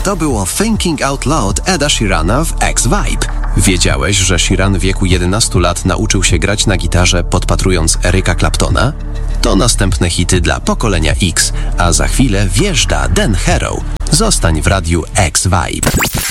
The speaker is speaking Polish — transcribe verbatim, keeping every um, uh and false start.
To było Thinking Out Loud Eda Sheerana w X-Vibe. Wiedziałeś, że Sheeran w wieku jedenastu lat nauczył się grać na gitarze, podpatrując Erica Claptona? To następne hity dla pokolenia X, a za chwilę wjeżdża Dan Harrow. Zostań w radiu X-Vibe.